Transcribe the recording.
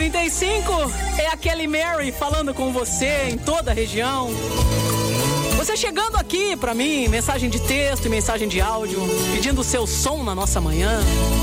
9h35 é a Kelly Mary falando com você em toda a região. Você chegando aqui pra mim, mensagem de texto e mensagem de áudio, pedindo o seu som na nossa manhã.